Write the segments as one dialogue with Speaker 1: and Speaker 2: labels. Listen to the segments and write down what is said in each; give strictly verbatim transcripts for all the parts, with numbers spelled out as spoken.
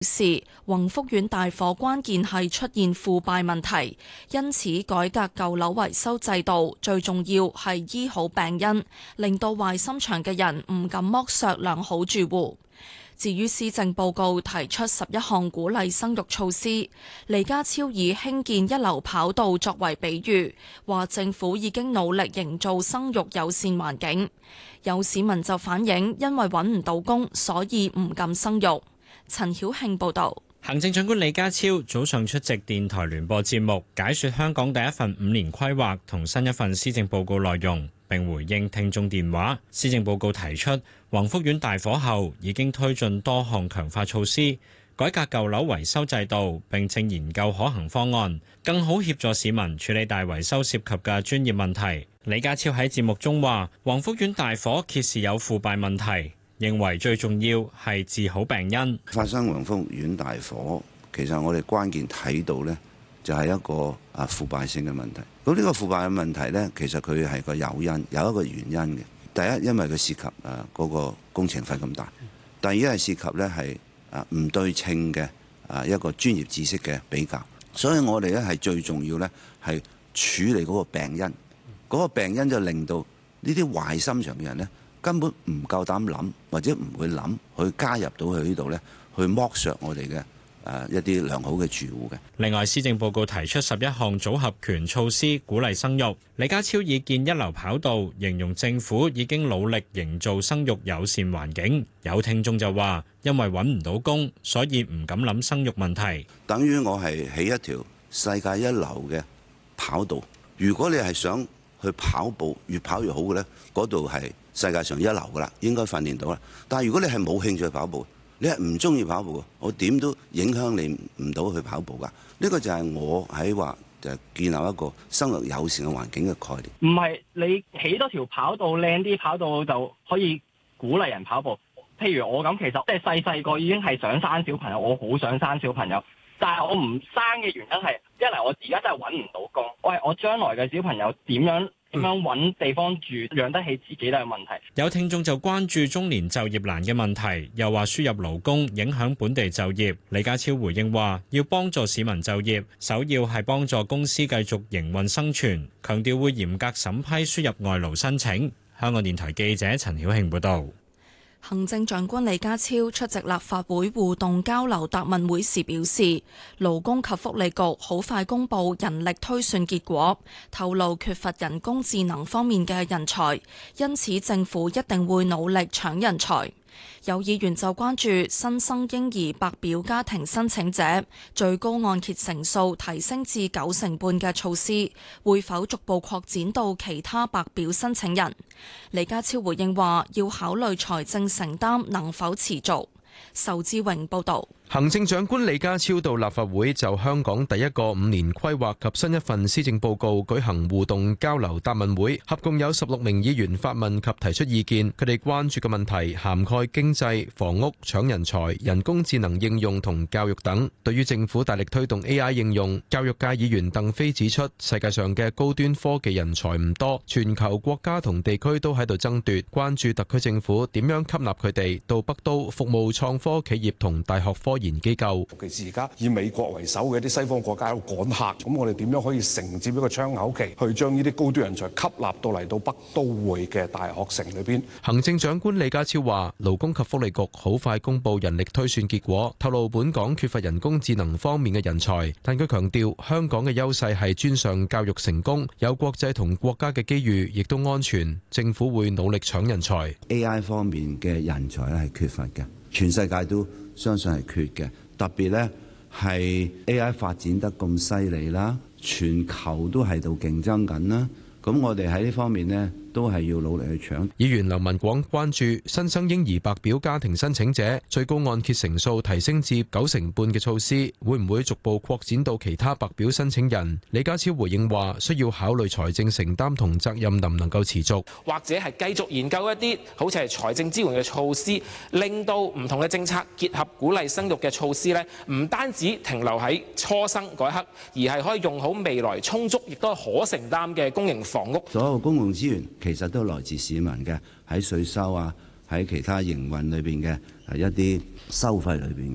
Speaker 1: 是宏福苑大火關鍵係出現腐敗問題，因此改革舊樓維修制度，最重要係醫好病因，令到壞心腸嘅人唔敢剝削良好住戶。至於施政報告提出十一項鼓勵生育措施，李家超以興建一流跑道作為比喻，話政府已經努力營造生育友善環境。有市民就反映，因為揾唔到工，所以唔敢生育。陳曉慶報導。
Speaker 2: 行政長官李家超早上出席電台聯播節目，解說香港第一份五年規劃同新一份施政報告內容，並回應聽眾電話。施政報告提出，宏福苑大火後已經推進多項強化措施，改革舊樓維修制度，並正研究可行方案，更好協助市民處理大維修涉及嘅專業問題。李家超喺節目中話，宏福苑大火揭示有腐敗問題，認為最重要係治好病因。
Speaker 3: 發生宏福苑大火，其實我哋關鍵睇到呢，就係一個啊腐敗性嘅問題。咁呢個腐敗嘅問題呢，其實佢係個誘因，有一個原因嘅。第一，因為佢涉及啊嗰個工程費咁大；第二係涉及呢係啊唔對稱嘅啊一個專業知識嘅比較。所以我哋咧係最重要呢係處理嗰個病因。嗰個病因就令到呢啲壞心腸嘅人呢，根本唔夠膽諗，或者唔會諗去加入到去呢度呢，去剝削我哋嘅誒一啲良好嘅住戶嘅。
Speaker 2: 另外，施政報告提出十一項組合拳措施，鼓勵生育。李家超以建一流跑道形容政府已經努力營造生育友善環境。有聽眾就話，因為揾唔到工，所以唔敢諗生育問題。
Speaker 3: 等於我係起一條世界一流嘅跑道，如果你係想去跑步越跑越好嘅呢，嗰度係世界上一流噶啦，應該訓練到啦。但係如果你係冇興趣跑步，你係唔中意跑步，我點都影響你唔到去跑步噶。呢個就係我喺話就建立一個生育友善嘅環境嘅概念。
Speaker 4: 唔係你起多條跑道靚啲跑道就可以鼓勵人跑步。譬如我咁，其實即係細細個已經係想生小朋友，我好想生小朋友。但係我唔生嘅原因係，一嚟我而家真係揾唔到工，喂，我將來嘅小朋友點樣點樣揾地方住，養得起自己都係問題。
Speaker 2: 有聽眾就關注中年就業難嘅問題，又話輸入勞工影響本地就業。李家超回應話，要幫助市民就業，首要係幫助公司繼續營運生存，強調會嚴格審批輸入外勞申請。香港電台記者陳曉慶報導。
Speaker 1: 行政長官李家超出席立法會互動交流答問會時表示，勞工及福利局好快公布人力推算結果，透露缺乏人工智能方面嘅人才，因此政府一定會努力搶人才。有議員就關注新生嬰兒白表家庭申請者最高按揭成數提升至九成半嘅措施，會否逐步擴展到其他白表申請人？李家超回應話，要考慮財政承擔能否持續。仇志榮報導。
Speaker 5: 行政長官李家超到立法會就香港第一個五年規劃及新一份施政報告舉行互動交流答問會，合共有十六名議員發問及提出意見。佢哋關注嘅問題涵蓋經濟、房屋、搶人才、人工智能應用同教育等。對於政府大力推動 A I 應用，教育界議員鄧飛指出，世界上嘅高端科技人才唔多，全球國家同地區都喺度爭奪，關注特區政府點樣吸納佢哋到北都服務創科企業同大學科研機構。
Speaker 6: 尤其是而家以美國為首嘅一啲西方國家喺度趕客，咁我哋點樣可以承接一個窗口期，去將呢啲高端人才吸納到嚟到北都會嘅大學城裏邊？
Speaker 5: 行政長官李家超話，勞工及福利局好快公布人力推算結果，透露本港缺乏人工智能方面嘅人才，但佢強調香港嘅優勢係專上教育成功，有國際同國家嘅機遇，亦都安全。政府會努力搶人才。
Speaker 3: A I 方面嘅人才咧係缺乏嘅，全世界都相信係缺嘅，特別咧係 A I 發展得咁犀利啦，全球都喺度競爭緊啦，咁我哋喺呢方面呢，都係要努力去搶。
Speaker 5: 議員劉文廣關注新生嬰兒白表家庭申請者最高按揭成數提升至九成半嘅措施，會唔會逐步擴展到其他白表申請人？李家超回應話，需要考慮財政承擔同責任能唔能夠持續，
Speaker 7: 或者係繼續研究一啲好似係財政支援嘅措施，令到唔同嘅政策結合鼓勵生育嘅措施呢，唔單止停留喺初生嗰一刻，而係可以用好未來充足亦都係可承擔嘅公營房屋。
Speaker 3: 所有公共資源其實都來自市民嘅，喺稅收啊，喺其他營運裏邊嘅係一啲收費裏邊嘅，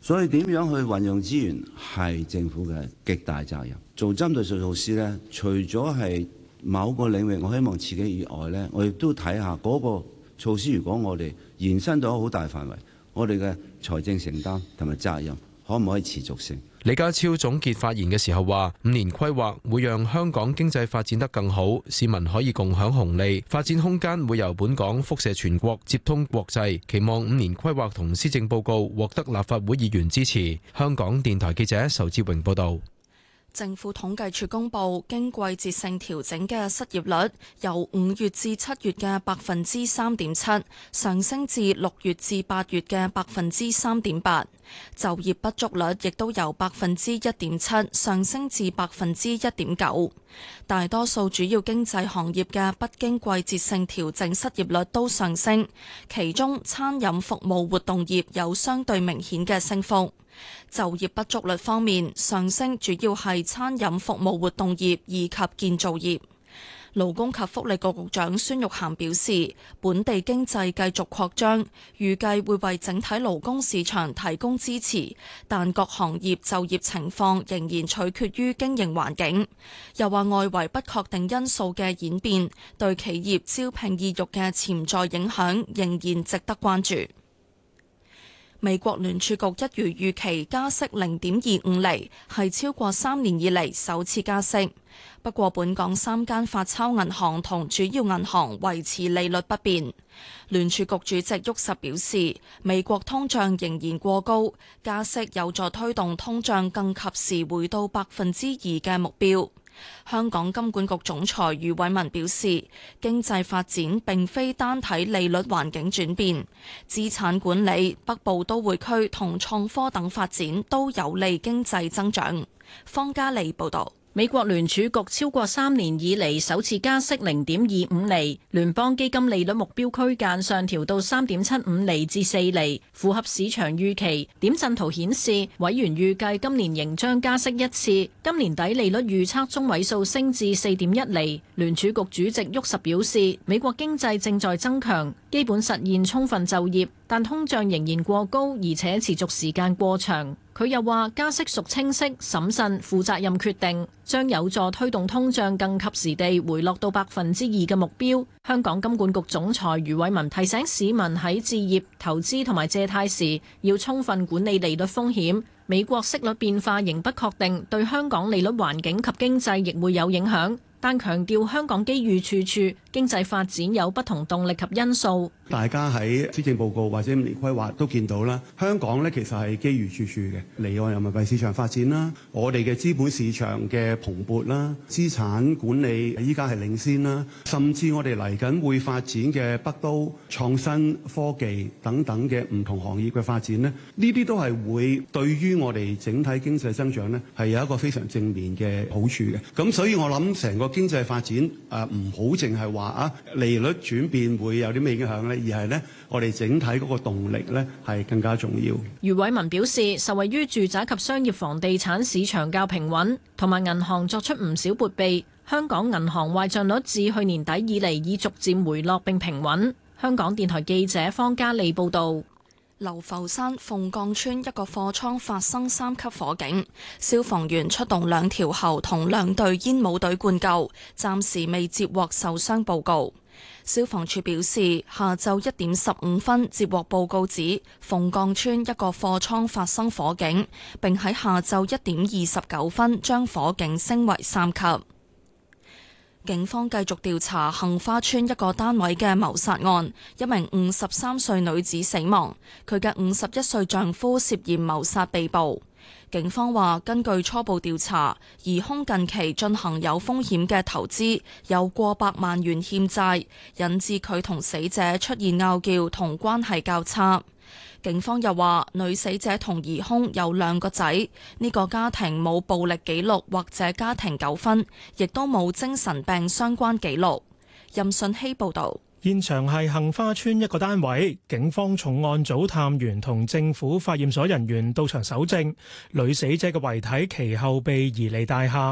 Speaker 3: 所以點樣去運用資源係政府嘅極大責任。做針對性措施呢，除咗係某個領域我希望刺激以外呢，我亦都睇下嗰個措施，如果我哋延伸到好大範圍，我哋嘅財政承擔同埋責任可唔可以持續性？
Speaker 5: 李家超總結發言嘅時候話：五年規劃會讓香港經濟發展得更好，市民可以共享紅利，發展空間會由本港輻射全國，接通國際。期望五年規劃同施政報告獲得立法會議員支持。香港電台記者仇志榮報導。
Speaker 1: 政府統計處公布，經季節性調整嘅失業率由五月至七月嘅百分之三點七上升至六月至八月嘅百分之三點八，就業不足率亦都由百分之一點七上升至百分之一點九。大多數主要經濟行業嘅不經季節性調整失業率都上升，其中餐飲服務活動業有相對明顯嘅升幅。就業不足率方面，上升主要係餐飲服務活動業以及建造業。勞工及福利局局長孫玉菡表示，本地經濟繼續擴張，預計會為整體勞工市場提供支持，但各行業就業情況仍然取決於經營環境。又話外圍不確定因素嘅演變對企業招聘意欲嘅潛在影響仍然值得關注。美國聯儲局一如預期加息零點二五厘，係超過三年以嚟首次加息。不過，本港三間發鈔銀行同主要銀行維持利率不變。聯儲局主席沃什表示，美國通脹仍然過高，加息有助推動通脹更及時回到百分之二嘅目標。香港金管局總裁余偉文表示，經濟發展並非單睇利率環境轉變，資產管理、北部都會區同創科等發展都有利經濟增長。方嘉利報導。
Speaker 8: 美國聯儲局超過三年以嚟首次加息零點二五厘，聯邦基金利率目標區間上調到三點七五厘至四厘，符合市場預期。點陣圖顯示，委員預計今年仍將加息一次，今年底利率預測中位數升至四點一厘。聯儲局主席沃什表示，美國經濟正在增強，基本實現充分就業，但通脹仍然過高，而且持續時間過長。佢又話加息屬清晰、審慎、負責任決定，將有助推動通脹更及時地回落到百分之二嘅目標。香港金管局總裁余偉文提醒市民喺置業、投資同埋借貸時要充分管理利率風險。美國息率變化仍不確定，對香港利率環境及經濟亦會有影響。但強調香港機遇處處，經濟發展有不同動力及因素。
Speaker 9: 大家喺施政報告或者五年規劃都見到啦，香港咧其實係機遇處處嘅，離岸人民幣市場發展啦，我哋嘅資本市場嘅蓬勃啦，資產管理依家係領先啦，甚至我哋嚟緊會發展嘅北都創新科技等等嘅唔同行業嘅發展咧，呢啲都係會對於我哋整體經濟增長咧係有一個非常正面嘅好處嘅。咁所以我諗成個經濟發展誒唔好淨係話啊利率轉變會有啲咩影響咧，而係咧我哋整體嗰個動力咧係更加重要。
Speaker 8: 余偉文表示，受惠於住宅及商業房地產市場較平穩，同埋銀行作出唔少撥備，香港銀行壞賬率自去年底以嚟已逐漸回落並平穩。香港電台記者方嘉利報導。
Speaker 1: 流浮山鳳崗村一個貨倉發生三級火警，消防員出動兩條喉同兩隊煙霧隊灌救，暫時未接獲受傷報告。消防處表示，下晝一點十五分接獲報告指鳳崗村一個貨倉發生火警，並喺下晝一點二十九分將火警升為三級。警方繼續調查杏花村一個單位嘅謀殺案，一名五十三歲女子死亡，佢嘅五十一歲丈夫涉嫌謀殺被捕。警方話，根據初步調查，疑兇近期進行有風險嘅投資，有過百萬元欠債，引致佢同死者出現拗撬同關係較差。警方又話，女死者同疑兇有兩個仔，呢個家庭冇暴力記錄或者家庭糾紛，亦都冇精神病相關記錄。任信希報導。
Speaker 10: 現場係杏花村一個單位，警方重案組探員同政府化驗所人員到場搜證，女死者嘅遺體其後被移離大廈。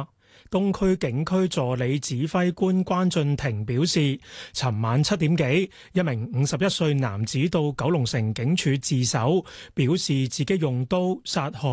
Speaker 10: 東區警區助理指揮官關俊廷表示，尋晚七點幾，一名五十一歲男子到九龍城警署自首，表示自己用刀殺害